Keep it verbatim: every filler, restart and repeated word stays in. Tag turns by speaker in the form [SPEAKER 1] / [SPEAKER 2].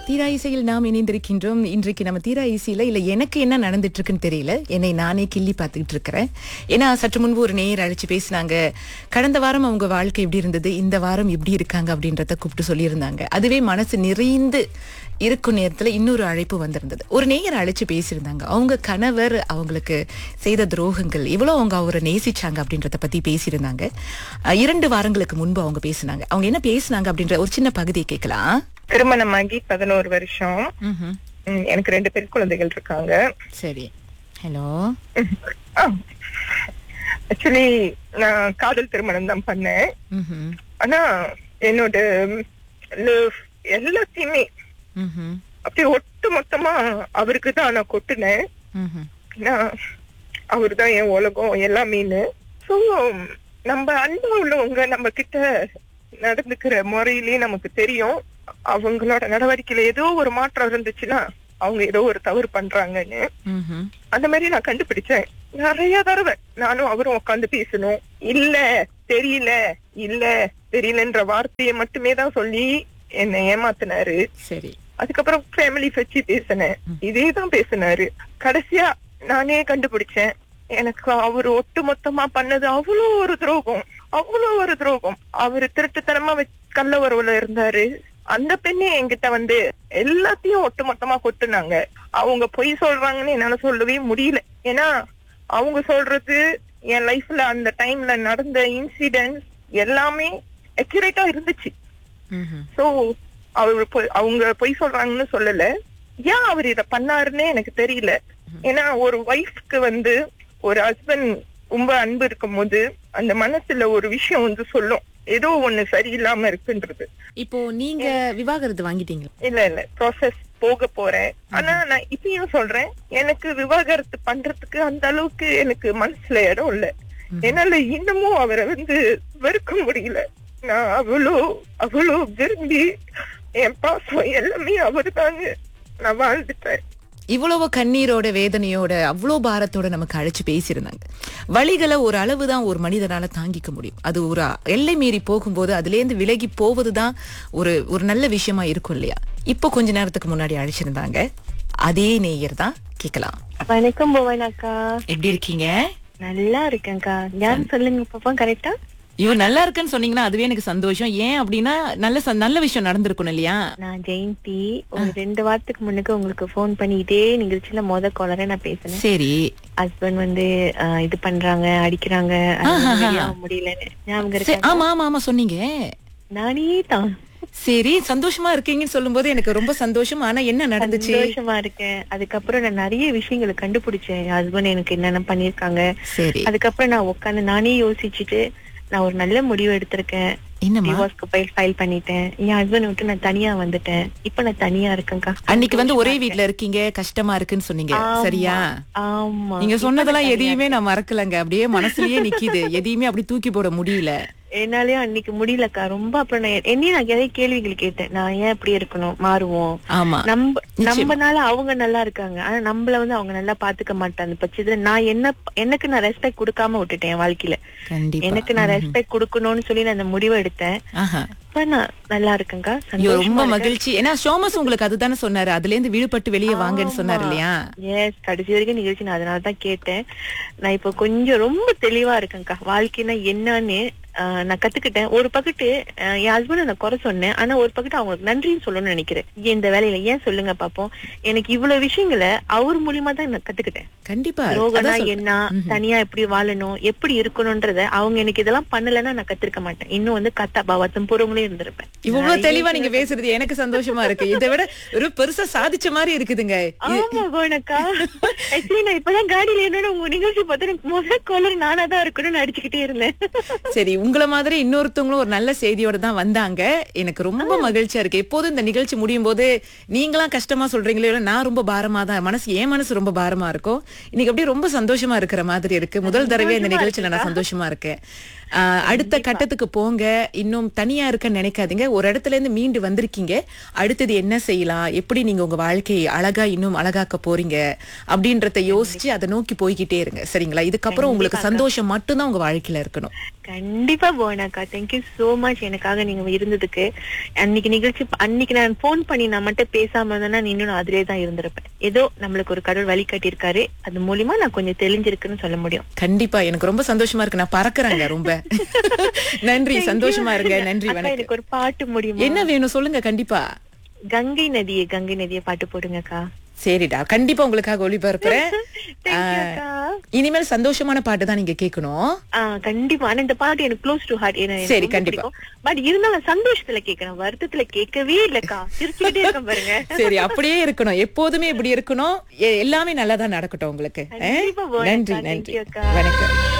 [SPEAKER 1] தீரா இசையில் நாம் இணைந்திருக்கின்றோம். இன்றைக்கு நம்ம தீரா இசையில இல்ல எனக்கு என்ன நடந்துட்டு இருக்குன்னு தெரியல, என்னை நானே கிள்ளி பார்த்துக்கிட்டு இருக்கிறேன். ஏன்னா சற்று முன்பு ஒரு நேயர் அழைச்சு பேசினாங்க, கடந்த வாரம் அவங்க வாழ்க்கை எப்படி இருந்தது, இந்த வாரம் எப்படி இருக்காங்க அப்படின்றத கூப்பிட்டு சொல்லியிருந்தாங்க. அதுவே மனசு நிறைந்து இருக்கும் நேரத்துல இன்னொரு அழைப்பு வந்திருந்தது. ஒரு நேயர் அழைச்சு பேசியிருந்தாங்க, அவங்க கணவர் அவங்களுக்கு செய்த துரோகங்கள் எவ்வளவு அவங்க அவரை நேசிச்சாங்க அப்படின்றத பத்தி பேசியிருந்தாங்க. அஹ் இரண்டு வாரங்களுக்கு முன்பு அவங்க பேசினாங்க. அவங்க என்ன பேசினாங்க அப்படின்ற ஒரு சின்ன பகுதியை கேட்கலாம்.
[SPEAKER 2] திருமணமாகி பதினோரு வருஷம்.
[SPEAKER 1] ம்ஹும்.
[SPEAKER 2] ம், எனக்கு ரெண்டு பெண் குழந்தைகள் இருக்காங்க.
[SPEAKER 1] சரி, ஹலோ.
[SPEAKER 2] ஆக்சுவலி நான் காதல் திருமணம் தான் பண்ணேன்.
[SPEAKER 1] ம்ஹும்.
[SPEAKER 2] ஆனா என்னோட love எல்லாத்தையுமே
[SPEAKER 1] ம்ஹும்.
[SPEAKER 2] அப்படியே ஒட்டு மொத்தமா அவருக்கு தான் நான் கொட்டுனேன்.
[SPEAKER 1] ம்ஹும்.
[SPEAKER 2] ஏன்னா அவருதான் என் உலகம் எல்லாமேன்னு. சோ நம்ம அன்பா உள்ளவங்க நம்ம கிட்ட நடந்துக்கிற முறையிலேயே நமக்கு தெரியும் அவங்களோட நடவடிக்கையில ஏதோ ஒரு மாற்றம் இருந்துச்சுன்னா அவங்க ஏதோ ஒரு தவறு பண்றாங்கன்னு.
[SPEAKER 1] ம்ஹும்.
[SPEAKER 2] அந்த மாதிரி நான் கண்டுபிடிச்சேன். நிறைய தடவை நானும் அவரும் உட்காந்து பேசணும். இல்ல தெரியல இல்ல தெரியலன்ற வார்த்தையை மட்டுமே தான் சொல்லி என்னை ஏமாத்தினாரு.
[SPEAKER 1] சரி.
[SPEAKER 2] அதுக்கப்புறம் ஃபேமிலி வச்சு பேசினேன், இதே தான் பேசினாரு. கடைசியா நானே கண்டுபிடிச்சேன், எனக்கு அவரு ஒட்டு மொத்தமா பண்ணது அவ்வளோ ஒரு துரோகம், அவ்வளோ ஒரு துரோகம். அவரு திருட்டுத்தனமா கள்ள உறவுல இருந்தாரு. அந்த பெண்ணே என்கிட்ட வந்து எல்லாத்தையும் ஒட்டு மொத்தமா கொட்டுனாங்க. அவங்க பொய் சொல்றாங்கன்னு என்னால சொல்லவே முடியல. ஏன்னா அவங்க சொல்றது என் லைஃப்ல அந்த டைம்ல நடந்த இன்சிடென்ட் எல்லாமே அக்யூரேட்டா இருந்துச்சு.
[SPEAKER 1] ம்ஹும்.
[SPEAKER 2] சோ அவரு பொய்- அவங்க பொய் சொல்றாங்கன்னு சொல்லல. ஏன் அவர் இத பண்ணாருன்னு எனக்கு தெரியல. ஏன்னா ஒரு ஒய்ஃப்க்கு வந்து ஒரு ஹஸ்பண்ட் ரொம்ப அன்பு இருக்கும் போது அந்த மனசுல ஒரு விஷயம் வந்து சொல்லும், ஏதோ ஒண்ணு சரியில்லாம இருக்குன்றது.
[SPEAKER 1] இப்போ நீங்க விவாகரத்து வாங்கிட்டீங்களா?
[SPEAKER 2] இல்ல இல்ல ப்ராசஸ் போக போறேன். ஆனா நான் இப்பயும் சொல்றேன், எனக்கு விவாகரத்து பண்றதுக்கு அந்த அளவுக்கு எனக்கு மனசுல இடம் இல்ல. என்னால இன்னமும் அவரை வந்து வெறுக்க முடியல. நான் அவ்வளோ அவ்வளோ விரும்பி என் பாசம் எல்லாமே அவருதாங்க நான் வாழ்ந்துட்டேன்.
[SPEAKER 1] இவ்வளவு கண்ணீரோட வேதனையோட அவ்வளோ பாரத்தோட நமக்கு அழைச்சு பேசியிருந்தாங்க. வழிகளை ஒரு அளவுதான் ஒரு மனிதனால தாங்கிக்க முடியும். அது ஒரு எல்லை மீறி போகும்போது அதுல இருந்து விலகி போவதுதான் ஒரு ஒரு நல்ல விஷயமா இருக்கும் இல்லையா? இப்போ கொஞ்ச நேரத்துக்கு முன்னாடி அழைச்சிருந்தாங்க அதே நேயர் தான், கேட்கலாம்.
[SPEAKER 3] வணக்கம் புவன் அக்கா,
[SPEAKER 1] எப்படி இருக்கீங்க?
[SPEAKER 3] நல்லா இருக்கேன்க்கா. யார் சொல்லுங்க பாப்பா, கரெக்டா?
[SPEAKER 1] இவ நல்லா இருக்குன்னு சொன்னீங்கன்னா அதுவே எனக்கு சந்தோஷம். ஏன் அப்படின்னா நல்ல ச- நல்ல விஷயம் நடந்திருக்கணும் இல்லையா?
[SPEAKER 3] நான் ஜெயந்தி. ஒரு ரெண்டு வாரத்துக்கு முன்னுக்கு உங்களுக்கு போன் பண்ணி இதே நிகழ்ச்சியில மொத காலரே நான் பேசினேன்.
[SPEAKER 1] சரி.
[SPEAKER 3] ஹஸ்பண்ட் வந்து ஆஹ், இது பண்றாங்க, அடிக்கிறாங்க, அதனால வெளிய ஆக முடியலன்னு ஞாபகம்
[SPEAKER 1] சரி,
[SPEAKER 3] இருக்கா?
[SPEAKER 1] ஆமா ஆமா ஆமா சொன்னீங்க.
[SPEAKER 3] நானே தான்
[SPEAKER 1] சரி, சந்தோஷமா இருக்கீங்கன்னு சொல்லும் போது எனக்கு ரொம்ப சந்தோஷம். ஆனா என்ன நடந்துச்சு?
[SPEAKER 3] சந்தோஷமா இருக்கேன். அதுக்கப்புறம் நான் நிறைய விஷயங்களை கண்டுபிடிச்சேன். என் ஹஸ்பண்ட் எனக்கு என்னென்ன பண்ணிருக்காங்க.
[SPEAKER 1] சரி,
[SPEAKER 3] அதுக்கப்புறம் நான் உட்காந்து நானே யோசிச்சுட்டு நான் ஒரு நல்ல முடிவு எடுத்திருக்கேன்.
[SPEAKER 1] என்னம்மா?
[SPEAKER 3] டிவோர்ஸ்க்கு ஃபைல் ஃபைல் பண்ணிட்டேன். என் ஹஸ்பண்ட் விட்டு நான் தனியா வந்துட்டேன். இப்ப நான் தனியா இருக்கேன்க்கா.
[SPEAKER 1] அன்னைக்கு வந்து ஒரே வீட்ல இருக்கீங்க, கஷ்டமா இருக்குன்னு சொன்னீங்க.
[SPEAKER 3] ஆமா,
[SPEAKER 1] சரியா?
[SPEAKER 3] ஆமா.
[SPEAKER 1] நீங்க
[SPEAKER 3] இப்ப
[SPEAKER 1] சொன்னதெல்லாம்
[SPEAKER 3] நான் தனியா
[SPEAKER 1] எதையுமே நான் மறக்கலங்க. அப்படியே மனசுலயே நிக்குது. எதையுமே அப்படி தூக்கி போட முடியல.
[SPEAKER 3] என்னாலயும் அன்னைக்கு முடியலக்கா. ரொம்ப அப்புறம் நான் என்னையும் நான் நிறைய கேள்விகள் கேட்டேன். நான் ஏன் இப்படி இருக்கணும், மாறுவோம்.
[SPEAKER 1] ஆமா,
[SPEAKER 3] நம்ம
[SPEAKER 1] நிச்சயமா.
[SPEAKER 3] நம்மனால அவங்க நல்லா இருக்காங்க, ஆனா நம்மள வந்து அவங்க நல்லா பாத்துக்க மாட்டாங்க. பட்சத்துல நான் என்ன எனக்கு நான் ரெஸ்பெக்ட் கொடுக்காம விட்டுட்டேன் என் வாழ்க்கையில.
[SPEAKER 1] கண்டிப்பா.
[SPEAKER 3] எனக்கு நான் ரெஸ்பெக்ட் கொடுக்கணும்னு சொல்லி நான் அந்த முடிவை எடுத்தேன்.
[SPEAKER 1] ஆஹா.
[SPEAKER 3] இப்ப நான் நல்லா இருக்கேன்க்கா.
[SPEAKER 1] ஐயோ,
[SPEAKER 3] சந்தோஷமா
[SPEAKER 1] ரொம்ப
[SPEAKER 3] இருக்கேன்.
[SPEAKER 1] மகிழ்ச்சி. ஏன்னா சோமஸ் உங்களுக்கு அதுதானே சொன்னாரு, அதுல இருந்து விடுபட்டு வெளியே வாங்கன்னு சொன்னாரு இல்லையா?
[SPEAKER 3] எஸ், கடைசி வரைக்கும் நிகழ்ச்சி நான் அதனாலதான் கேட்டேன். நான் இப்ப கொஞ்சம் ரொம்ப தெளிவா இருக்கேன்க்கா. வாழ்க்கைனா என்னன்னு ஆஹ், நான் கத்துக்கிட்டேன். ஒரு பக்கத்து ஆஹ், என் ஹஸ்பண்ட் நான் குறை சொன்னேன். ஆனா ஒரு பக்கத்து அவங்களுக்கு நன்றின்னு சொல்லணும்னு நினைக்கிறேன். ஏன் இந்த வேலையில ஏன் சொல்லுங்க பாப்போம். எனக்கு இவ்வளவு விஷயங்களை அவர் மூலியமா தான் நான் கத்துக்கிட்டேன்.
[SPEAKER 1] கண்டிப்பா.
[SPEAKER 3] ரோகனா
[SPEAKER 1] அதான் சொல்றேன்.
[SPEAKER 3] என்ன, தனியா எப்படி வாழணும், எப்படி இருக்கணும்ன்றத அவங்க எனக்கு இதெல்லாம் பண்ணலன்னா நான் கத்திருக்க மாட்டேன். இன்னும் வந்து கத்தா பாவத்தும் பூர்வங்களே இருந்திருப்பேன்.
[SPEAKER 1] இவ்வளவு தெளிவா நீங்க பேசுறது எனக்கு சந்தோஷமா இருக்கு. இதை விட ஒரு பெருசா சாதிச்ச மாதிரி இருக்குதுங்க.
[SPEAKER 3] ஆமா கோனக்கா. ஆக்சுவலி நான் இப்பதான் காடியில என்னோட உங்க நிகழ்ச்சி பார்த்து எனக்கு முதல் காலர் நானா தான் இருக்கணும்னு அடிச்சுக்கிட்டே இருந்தேன்.
[SPEAKER 1] சரி, உங்கள மாதிரி இன்னொருத்தவங்களும் ஒரு நல்ல செய்தியோட தான் வந்தாங்க. எனக்கு ரொம்ப மகிழ்ச்சியா இருக்கு. எப்போதும் இந்த நிகழ்ச்சி முடியும் போது நீங்களாம் கஷ்டமா சொல்றீங்களே, இல்ல நான் ரொம்ப பாரமா தான், மனசு என் மனசு ரொம்ப பாரமா இருக்கும். இன்னைக்கு அப்படியே ரொம்ப சந்தோஷமா இருக்கிற மாதிரி இருக்கு. முதல் தடவை இந்த நிகழ்ச்சியில நான் சந்தோஷமா இருக்கேன். ஆஹ், அடுத்த கட்டத்துக்கு போங்க. இன்னும் தனியா இருக்க நினைக்காதீங்க. ஒரு இடத்துல இருந்து மீண்டு வந்திருக்கீங்க. அடுத்தது என்ன செய்யலாம், எப்படி நீங்க உங்க வாழ்க்கையை அழகா இன்னும் அழகாக்க போறீங்க அப்படின்றத யோசிச்சு அதை நோக்கி போய்கிட்டே இருங்க. சரிங்களா? இதுக்கப்புறம் உங்களுக்கு சந்தோஷம் மட்டும்தான் உங்க வாழ்க்கையில இருக்கணும்.
[SPEAKER 3] கண்டிப்பா போனாக்கா, தேங்க்யூ சோ மச் எனக்காக நீங்க இருந்ததுக்கு. அன்னைக்கு நிகழ்ச்சி அன்னைக்கு நான் போன் பண்ணி நான் மட்டும் பேசாம இருந்தேன்னா இன்னும் நான் அதிலே தான் இருந்திருப்பேன். ஏதோ நம்மளுக்கு ஒரு கடவுள் வழி காட்டியிருக்காரு, அது மூலியமா நான் கொஞ்சம் தெளிஞ்சிருக்குன்னு சொல்ல முடியும்.
[SPEAKER 1] கண்டிப்பா எனக்கு ரொம்ப சந்தோஷமா இருக்கு. நான் பறக்குறேங்க ரொம்ப. நன்றி, சந்தோஷமா இருங்க. நன்றி,
[SPEAKER 3] அக்கா,
[SPEAKER 1] வணக்கம்.
[SPEAKER 3] எனக்கு ஒரு பாட்டு முடியுமா?
[SPEAKER 1] என்ன வேணும் சொல்லுங்க. கண்டிப்பா.
[SPEAKER 3] கங்கை நதியே கங்கை நதியே பாட்டு போடுங்கக்கா.
[SPEAKER 1] சரிடா, கண்டிப்பா உங்களுக்காக ஒளிபரப்புறேன்.
[SPEAKER 3] Thank you, அக்கா.
[SPEAKER 1] இனிமேல் சந்தோஷமான பாட்டு தான் நீங்க கேட்கணும்.
[SPEAKER 3] ஆ, கண்டிப்பா. ஆனா இந்த பாட்டு எனக்கு க்ளோஸ் டு ஹார்ட்.
[SPEAKER 1] சரி, கண்டிப்பா.
[SPEAKER 3] பட் இருந்தாலும் சந்தோஷத்துல கேட்கணும், வருத்தத்துல கேட்கவே இல்லக்கா. சிரிச்சுக்கிட்டே இருக்க பாருங்க.
[SPEAKER 1] சரி, அப்படியே இருக்கணும். எப்போதுமே இப்படி இருக்கணும். எ- எல்லாமே நல்லா தான் நடக்கட்டும் உங்களுக்கு.
[SPEAKER 3] கண்டிப்பா போறேன்
[SPEAKER 1] நன்றி,
[SPEAKER 3] அக்கா. Thank
[SPEAKER 1] நன்றி,
[SPEAKER 3] you, அக்கா.
[SPEAKER 1] வணக்கம்.